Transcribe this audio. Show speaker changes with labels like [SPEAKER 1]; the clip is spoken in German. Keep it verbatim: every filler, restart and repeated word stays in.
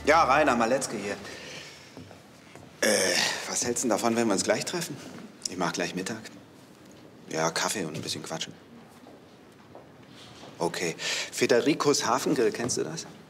[SPEAKER 1] Ja, Rainer Maletzke hier. Äh, was hältst du denn davon, wenn wir uns gleich treffen? Ich mach gleich Mittag. Ja, Kaffee und ein bisschen quatschen. Okay. Federicos Hafengrill, kennst du das?